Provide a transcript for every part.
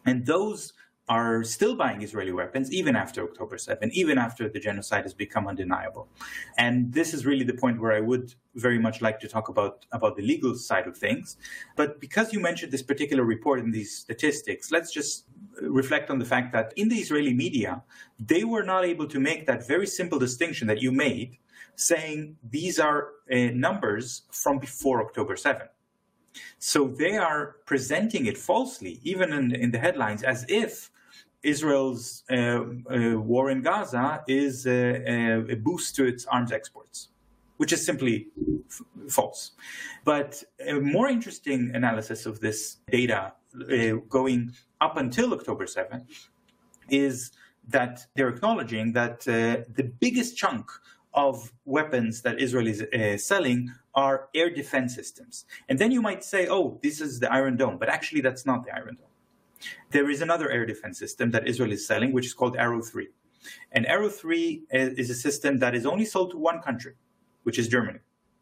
And those are still buying Israeli weapons even after October 7, even after the genocide has become undeniable. And this is really the point where I would very much like to talk about the legal side of things. But because you mentioned this particular report and these statistics, let's just reflect on the fact that in the Israeli media, they were not able to make that very simple distinction that you made, saying these are numbers from before October 7. So they are presenting it falsely, even in the headlines, as if Israel's war in Gaza is a boost to its arms exports, which is simply false. But a more interesting analysis of this data going up until October 7 is that they're acknowledging that the biggest chunk of weapons that Israel is selling are air defense systems. And then you might say, oh, this is the Iron Dome. But actually, that's not the Iron Dome. There is another air defense system that Israel is selling, which is called Arrow 3. And Arrow 3 is a system that is only sold to one country, which is Germany.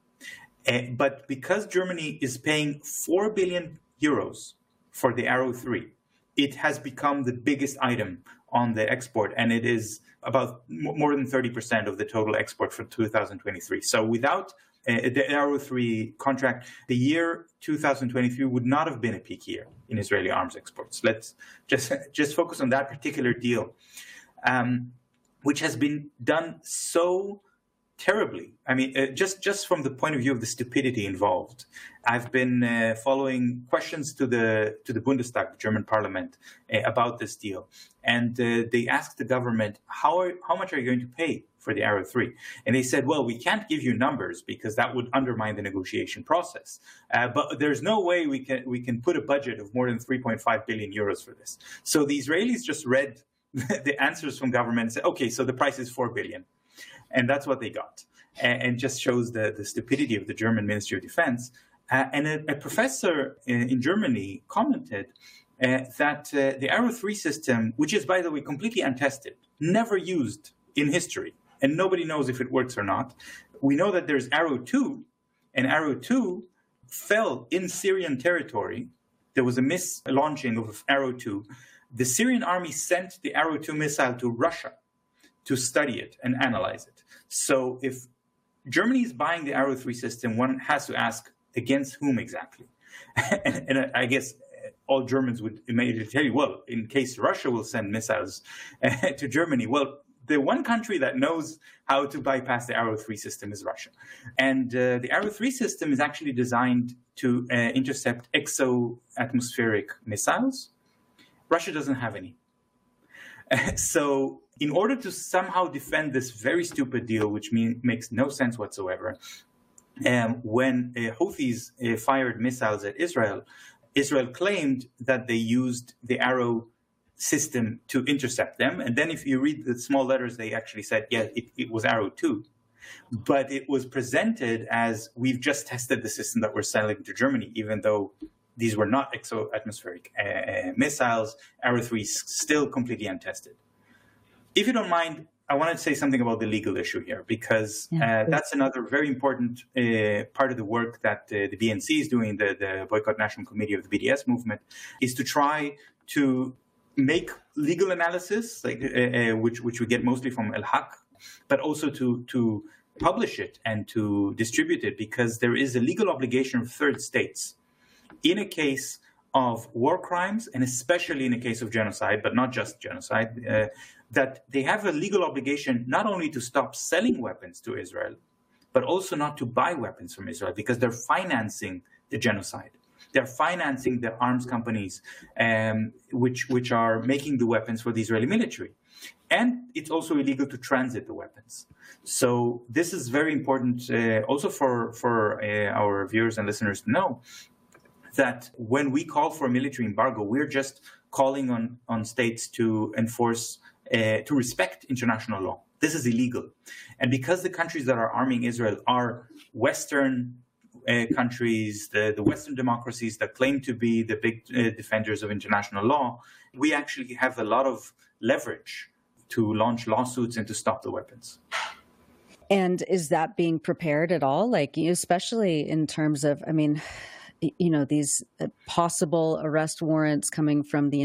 But because Germany is paying 4 billion euros for the Arrow 3, it has become the biggest item on the export, and it is about more than 30% of the total export for 2023. So without the Arrow 3 contract, the year 2023 would not have been a peak year in Israeli arms exports. Let's just focus on that particular deal, which has been done so terribly. I mean, just from the point of view of the stupidity involved. I've been following questions to the Bundestag, the German parliament, about this deal. And they asked the government, how much are you going to pay for the Arrow 3? And they said, well, we can't give you numbers because that would undermine the negotiation process. But there's no way we can put a budget of more than 3.5 billion euros for this. So the Israelis just read the answers from government and said, okay, so the price is 4 billion. And that's what they got, and just shows the stupidity of the German Ministry of Defense. And a professor in Germany commented that the Arrow 3 system, which is, by the way, completely untested, never used in history, and nobody knows if it works or not. We know that there's Arrow 2, and Arrow 2 fell in Syrian territory. There was a mislaunching of Arrow 2. The Syrian army sent the Arrow 2 missile to Russia to study it and analyze it. So if Germany is buying the Arrow 3 system, one has to ask, against whom exactly? and I guess all Germans would immediately tell you, well, in case Russia will send missiles to Germany, well, the one country that knows how to bypass the Arrow 3 system is Russia. And the Arrow 3 system is actually designed to intercept exo-atmospheric missiles. Russia doesn't have any. So in order to somehow defend this very stupid deal, which makes no sense whatsoever, when Houthis fired missiles at Israel, Israel claimed that they used the Arrow system to intercept them. And then if you read the small letters, they actually said, yeah, it was Arrow 2. But it was presented as, we've just tested the system that we're selling to Germany, even though these were not exo-atmospheric missiles. Arrow 3 is still completely untested. If you don't mind, I wanted to say something about the legal issue here, because that's another very important part of the work that the BNC is doing, the Boycott National Committee of the BDS movement, is to try to make legal analysis, like which we get mostly from El Haq, but also to publish it and to distribute it, because there is a legal obligation of third states in a case of war crimes, and especially in a case of genocide, but not just genocide, that they have a legal obligation not only to stop selling weapons to Israel, but also not to buy weapons from Israel, because they're financing the genocide. They're financing the arms companies which are making the weapons for the Israeli military. And it's also illegal to transit the weapons. So this is very important also for our viewers and listeners to know that when we call for a military embargo, we're just calling on states to enforce, to respect international law. This is illegal. And because the countries that are arming Israel are Western countries, the Western democracies that claim to be the big defenders of international law, we actually have a lot of leverage to launch lawsuits and to stop the weapons. And is that being prepared at all? Like, especially in terms of, I mean, you know, these possible arrest warrants coming from the